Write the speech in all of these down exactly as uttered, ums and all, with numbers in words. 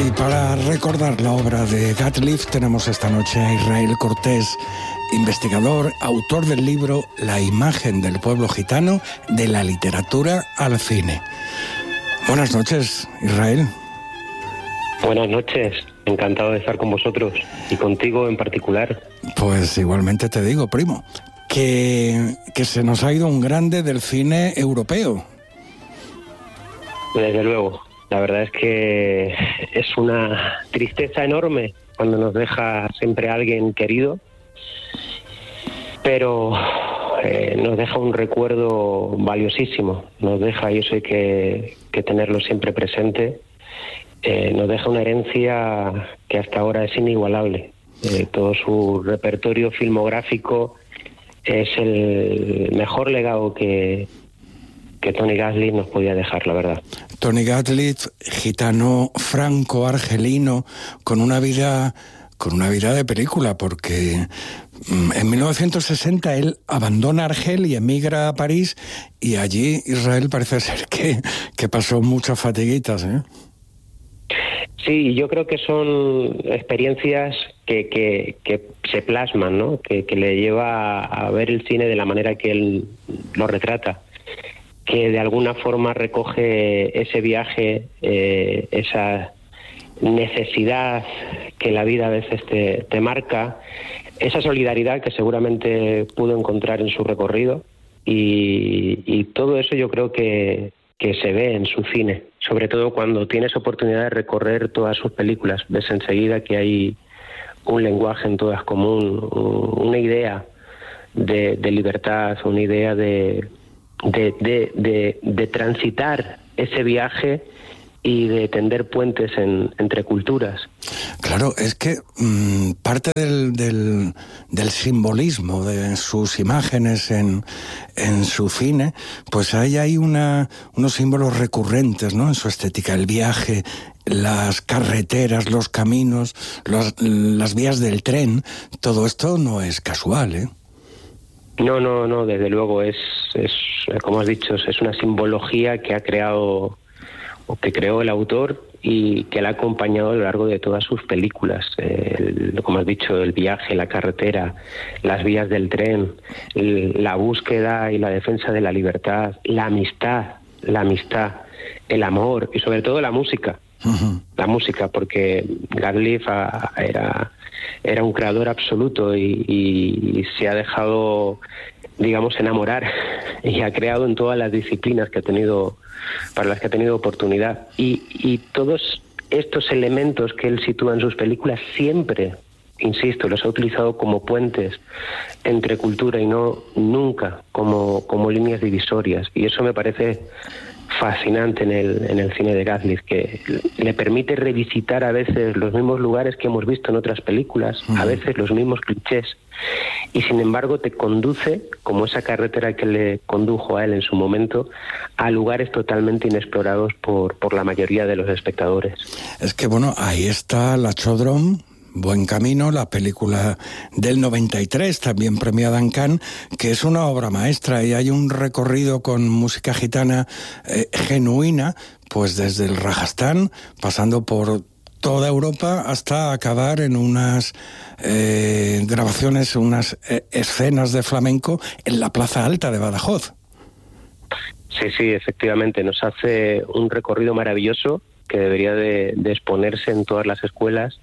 Y para recordar la obra de Gatliff tenemos esta noche a Israel Cortés, investigador, autor del libro La imagen del pueblo gitano, de la literatura al cine. Buenas noches, Israel. Buenas noches, encantado de estar con vosotros y contigo en particular. Pues igualmente te digo, primo, que, que se nos ha ido un grande del cine europeo. Desde luego, la verdad es que es una tristeza enorme cuando nos deja siempre alguien querido, pero eh, nos deja un recuerdo valiosísimo, nos deja, y eso hay que, que tenerlo siempre presente, eh, nos deja una herencia que hasta ahora es inigualable. Eh, todo su repertorio filmográfico es el mejor legado que, que Tony Gatliff nos podía dejar, la verdad. Tony Gatliff, gitano franco-argelino, con una vida... con una vida de película, porque en mil novecientos sesenta él abandona Argel y emigra a París, y allí Israel parece ser que, que pasó muchas fatiguitas, ¿eh? Sí, yo creo que son experiencias que, que, que se plasman, ¿no? Que, que le lleva a ver el cine de la manera que él lo retrata, que de alguna forma recoge ese viaje, eh, esa necesidad que la vida a veces te, te marca, esa solidaridad que seguramente pudo encontrar en su recorrido, y, y todo eso yo creo que, que se ve en su cine, sobre todo cuando tienes oportunidad de recorrer todas sus películas. Ves enseguida que hay un lenguaje en todas común, una idea de, de libertad, una idea de, de, de, de, de transitar ese viaje y de tender puentes en, entre culturas. Claro, es que mmm, parte del, del, del simbolismo de sus imágenes en, en su cine, pues hay, hay una, unos símbolos recurrentes, ¿no?, en su estética: el viaje, las carreteras, los caminos, los, las vías del tren. Todo esto no es casual, ¿eh? No, no, no, desde luego es, es como has dicho, es una simbología que ha creado o que creó el autor y que la ha acompañado a lo largo de todas sus películas. El, como has dicho, el viaje, la carretera, las vías del tren, el, la búsqueda y la defensa de la libertad, la amistad, la amistad, el amor y sobre todo la música. Uh-huh. La música, porque Gatliff a, era, era un creador absoluto y, y, y se ha dejado, digamos, enamorar, y ha creado en todas las disciplinas que ha tenido, para las que ha tenido oportunidad, y, y todos estos elementos que él sitúa en sus películas siempre, insisto, los ha utilizado como puentes entre cultura y no nunca como, como líneas divisorias, y eso me parece fascinante en el, en el cine de Gatliff, que le permite revisitar a veces los mismos lugares que hemos visto en otras películas, uh-huh. a veces los mismos clichés, y sin embargo te conduce, como esa carretera que le condujo a él en su momento, a lugares totalmente inexplorados por, por la mayoría de los espectadores. Es que bueno, ahí está La Chodrón, Buen Camino, la película del noventa y tres, también premiada en Cannes, que es una obra maestra, y hay un recorrido con música gitana eh, genuina, pues desde el Rajastán, pasando por toda Europa, hasta acabar en unas eh, grabaciones, unas eh, escenas de flamenco en la Plaza Alta de Badajoz. Sí, sí, efectivamente, nos hace un recorrido maravilloso que debería de, de exponerse en todas las escuelas,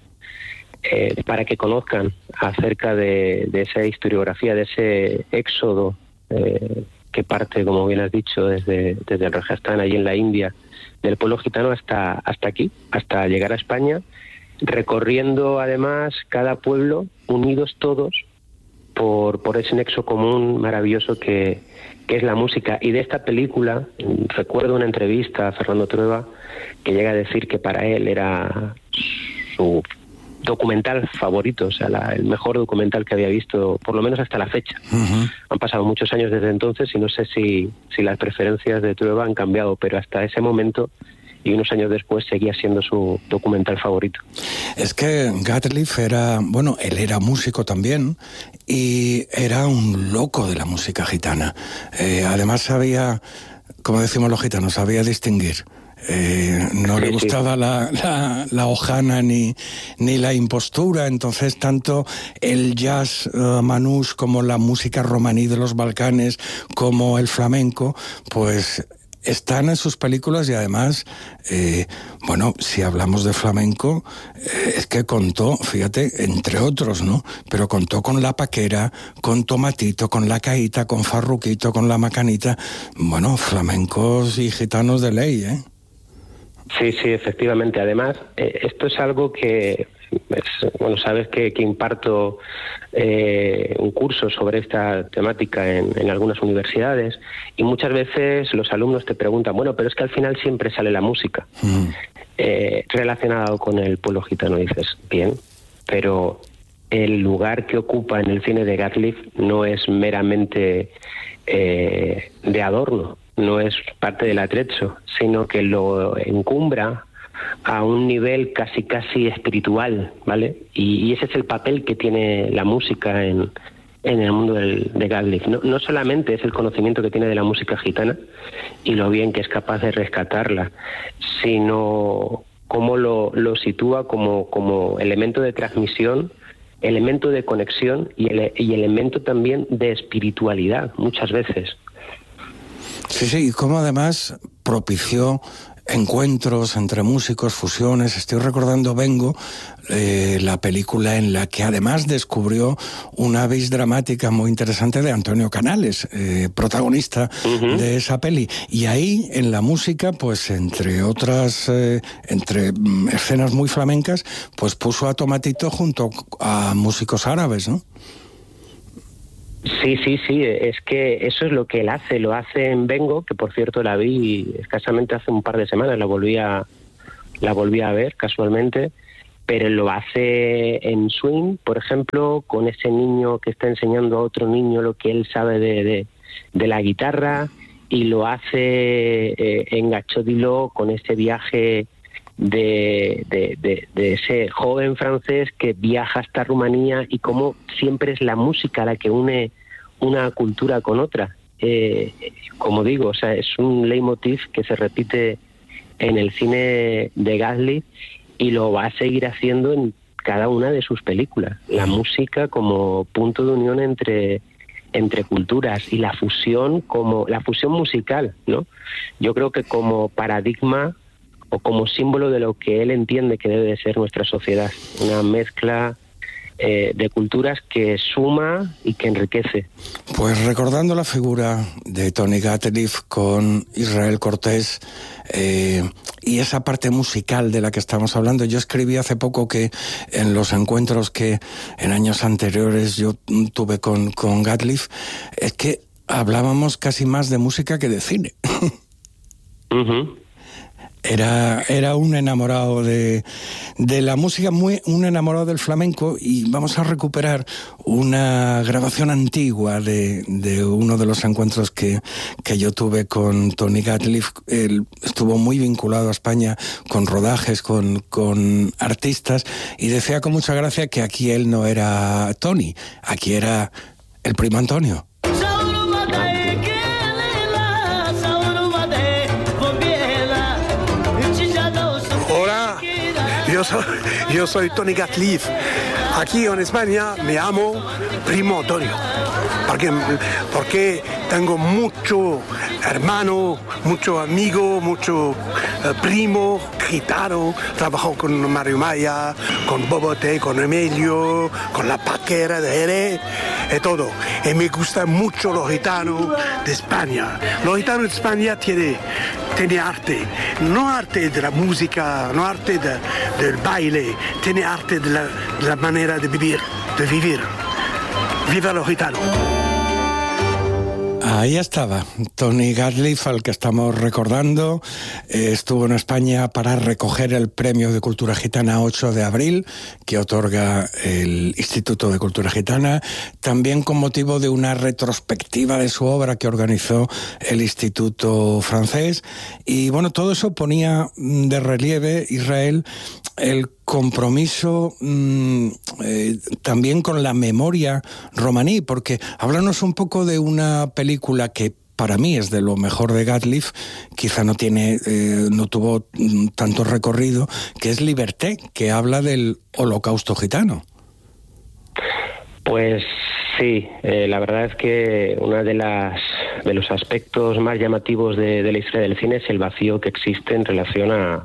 Eh, para que conozcan acerca de, de esa historiografía, de ese éxodo eh, que parte, como bien has dicho, desde, desde el Rajastán, allí en la India, del pueblo gitano hasta, hasta aquí, hasta llegar a España, recorriendo además cada pueblo, unidos todos por, por ese nexo común maravilloso que, que es la música. Y de esta película, recuerdo una entrevista a Fernando Trueba, que llega a decir que para él era su documental favorito, o sea, la, el mejor documental que había visto, por lo menos hasta la fecha. Uh-huh. Han pasado muchos años desde entonces y no sé si, si las preferencias de Trueba han cambiado, pero hasta ese momento y unos años después seguía siendo su documental favorito. Es que Gatliff era, bueno, él era músico también y era un loco de la música gitana. Eh, además sabía, como decimos los gitanos, sabía distinguir eh, no sí, le gustaba sí. la, la, la hojana ni, ni la impostura, entonces tanto el jazz uh, manús como la música romaní de los Balcanes, como el flamenco, pues están en sus películas y además, eh, bueno, si hablamos de flamenco, eh, es que contó, fíjate, entre otros, ¿no? Pero contó con La Paquera, con Tomatito, con La Caíta, con Farruquito, con La Macanita. Bueno, flamencos y gitanos de ley, ¿eh? Sí, sí, efectivamente. Además, eh, esto es algo que, es, bueno, sabes que, que imparto eh, un curso sobre esta temática en, en algunas universidades y muchas veces los alumnos te preguntan, bueno, pero es que al final siempre sale la música mm. eh, relacionada con el pueblo gitano. Y dices, bien, pero el lugar que ocupa en el cine de Gatliff no es meramente eh, de adorno. No es parte del atrecho, sino que lo encumbra a un nivel casi casi espiritual, ¿vale? Y, y ese es el papel que tiene la música en, en el mundo del, de Gatliff. No, no solamente es el conocimiento que tiene de la música gitana y lo bien que es capaz de rescatarla, sino cómo lo, lo sitúa como, como elemento de transmisión, elemento de conexión y, ele, y elemento también de espiritualidad, muchas veces. Sí, sí, y cómo además propició encuentros entre músicos, fusiones. Estoy recordando Vengo, eh, la película en la que además descubrió una vis dramática muy interesante de Antonio Canales, eh, protagonista uh-huh. de esa peli. Y ahí, en la música, pues entre otras, eh, entre mm, escenas muy flamencas, pues puso a Tomatito junto a músicos árabes, ¿no? Sí, sí, sí, es que eso es lo que él hace, lo hace en Vengo, que por cierto la vi escasamente hace un par de semanas, la volví a, la volví a ver casualmente, pero lo hace en Swing, por ejemplo, con ese niño que está enseñando a otro niño lo que él sabe de, de, de la guitarra, y lo hace eh, en Gachodilo con ese viaje De, de, de, de ese joven francés que viaja hasta Rumanía y cómo siempre es la música la que une una cultura con otra. Eh, como digo, o sea, es un leitmotiv que se repite en el cine de Gatliff y lo va a seguir haciendo en cada una de sus películas. La música como punto de unión entre entre culturas y la fusión como la fusión musical, ¿no? Yo creo que como paradigma o como símbolo de lo que él entiende que debe de ser nuestra sociedad, una mezcla eh, de culturas que suma y que enriquece. Pues recordando la figura de Tony Gatliff con Israel Cortés eh, y esa parte musical de la que estamos hablando, yo escribí hace poco que en los encuentros que en años anteriores yo tuve con, con Gatliff, es que hablábamos casi más de música que de cine. Uh-huh. Era, era un enamorado de, de la música, muy, un enamorado del flamenco, y vamos a recuperar una grabación antigua de, de uno de los encuentros que, que yo tuve con Tony Gatliff. Él estuvo muy vinculado a España con rodajes, con, con artistas, y decía con mucha gracia que aquí él no era Tony, aquí era el primo Antonio. Yo soy, yo soy Tony Gatliff. Aquí en España me llamo Primo Antonio. Porque, porque tengo mucho hermano, mucho amigo, mucho eh, primo gitano. Trabajo con Mario Maya, con Bobote, con Emilio, con La Paquera de Jerez y todo. Y me gusta mucho los gitanos de España. Los gitanos de España tienen tiene arte, no arte de la música, no arte de, del baile, tiene arte de la, de la manera de vivir, de vivir. ¡Viva los gitanos! Ahí estaba Tony Gatliff, al que estamos recordando. Eh, estuvo en España para recoger el Premio de Cultura Gitana ocho de abril, que otorga el Instituto de Cultura Gitana, también con motivo de una retrospectiva de su obra que organizó el Instituto francés. Y bueno, todo eso ponía de relieve, Israel, el compromiso mmm, eh, también con la memoria romaní, porque háblanos un poco de una película que para mí es de lo mejor de Gatliff, quizá no tiene, eh, no tuvo tanto recorrido, que es Liberté, que habla del Holocausto gitano. Pues sí, eh, la verdad es que uno de las de los aspectos más llamativos de, de la historia del cine es el vacío que existe en relación a,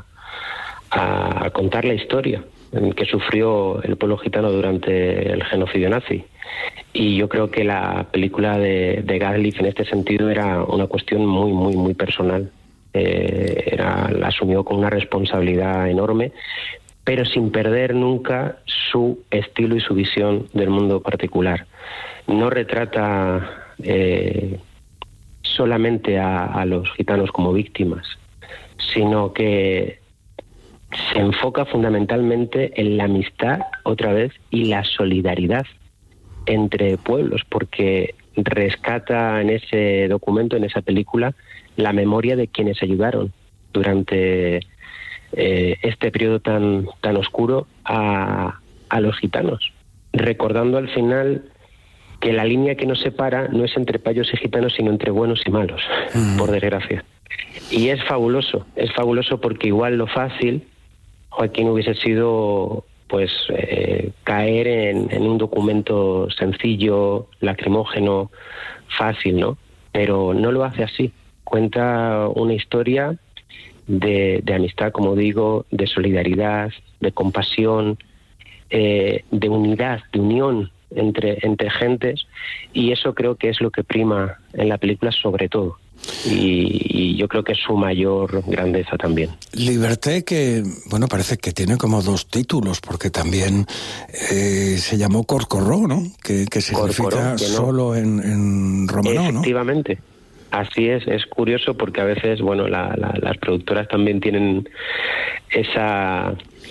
a contar la historia que sufrió el pueblo gitano durante el genocidio nazi. Y yo creo que la película de, de Gatliff en este sentido era una cuestión muy, muy, muy personal. Eh, era, la asumió con una responsabilidad enorme, pero sin perder nunca su estilo y su visión del mundo particular. No retrata eh, solamente a, a los gitanos como víctimas, sino que se enfoca fundamentalmente en la amistad, otra vez, y la solidaridad entre pueblos, porque rescata en ese documento, en esa película, la memoria de quienes ayudaron durante eh, este periodo tan, tan oscuro a, a los gitanos, recordando al final que la línea que nos separa no es entre payos y gitanos, sino entre buenos y malos, mm. por desgracia. Y es fabuloso, es fabuloso porque igual lo fácil, Joaquín, hubiese sido pues eh, caer en, en un documento sencillo, lacrimógeno, fácil, ¿no? Pero no lo hace así. Cuenta una historia de, de amistad, como digo, de solidaridad, de compasión, eh, de unidad, de unión entre, entre gentes, y eso creo que es lo que prima en la película sobre todo. Y, y yo creo que es su mayor grandeza también. Liberté, que bueno, parece que tiene como dos títulos, porque también eh, se llamó Corcoró, ¿no? Que, que significa Corcoró, que no. solo en, en romano, ¿no? Efectivamente. Así es, es curioso porque a veces, bueno, la, la, las productoras también tienen esa...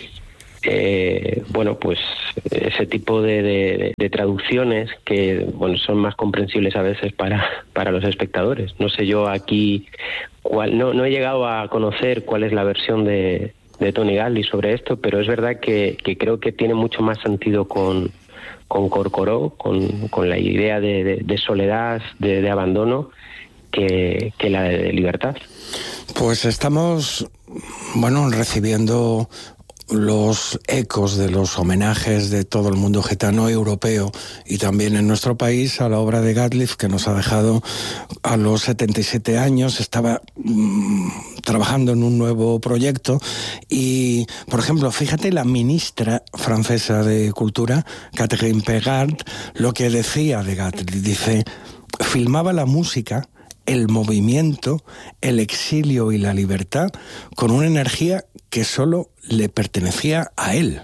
Eh, bueno, pues ese tipo de, de, de traducciones que, bueno, son más comprensibles a veces para, para los espectadores. No sé yo aquí, cuál, no, no he llegado a conocer cuál es la versión de, de Tony Gatliff sobre esto, pero es verdad que, que creo que tiene mucho más sentido con, con Corcoró, con, con la idea de, de, de soledad, de, de abandono, que, que la de, de libertad. Pues estamos, bueno, recibiendo los ecos de los homenajes de todo el mundo gitano europeo y también en nuestro país a la obra de Gatliff, que nos ha dejado a los setenta y siete años. Estaba mmm, trabajando en un nuevo proyecto y, por ejemplo, fíjate la ministra francesa de Cultura, Catherine Pégard, lo que decía de Gatliff. Dice, filmaba la música, el movimiento, el exilio y la libertad con una energía que solo le pertenecía a él.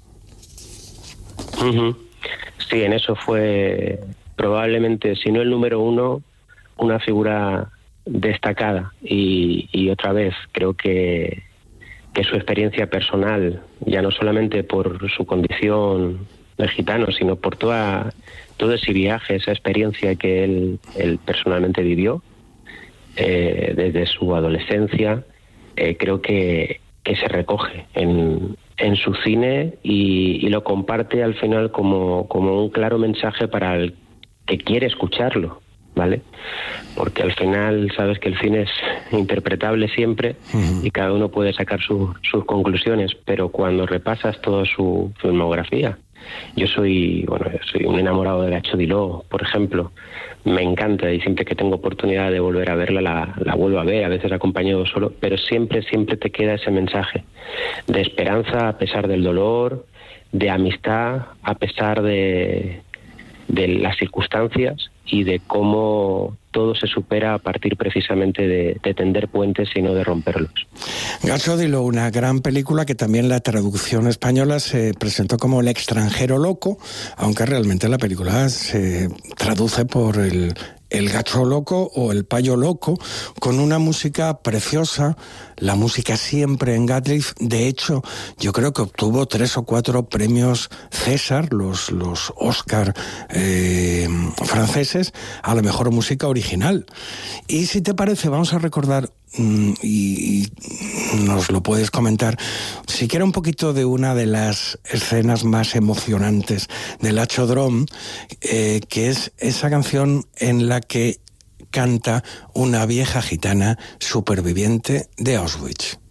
Uh-huh. Sí, en eso fue probablemente, si no el número uno, una figura destacada. Y, y otra vez, creo que, que su experiencia personal, ya no solamente por su condición de gitano, sino por toda, todo ese viaje, esa experiencia que él, él personalmente vivió, eh, desde su adolescencia, eh, creo que que se recoge en, en su cine y, y lo comparte al final como, como un claro mensaje para el que quiere escucharlo, ¿vale? Porque al final sabes que el cine es interpretable siempre uh-huh. y cada uno puede sacar su, sus conclusiones, pero cuando repasas toda su filmografía, yo soy, bueno, soy un enamorado de Nacho Diló, por ejemplo, me encanta y siempre que tengo oportunidad de volver a verla la, la vuelvo a ver, a veces acompañado solo, pero siempre, siempre te queda ese mensaje de esperanza a pesar del dolor, de amistad a pesar de, de las circunstancias y de cómo todo se supera a partir precisamente de, de tender puentes y no de romperlos. Nacho Diló, una gran película que también la traducción española se presentó como El extranjero loco, aunque realmente la película se traduce por el, el gacho loco o el payo loco, con una música preciosa, la música siempre en Gatliff. De hecho, yo creo que obtuvo tres o cuatro premios César, los, los Oscar eh, franceses, a la mejor música original. Y si te parece, vamos a recordar, mm, y, y nos lo puedes comentar, siquiera un poquito de una de las escenas más emocionantes del Achódromo, eh, que es esa canción en la que canta una vieja gitana superviviente de Auschwitz.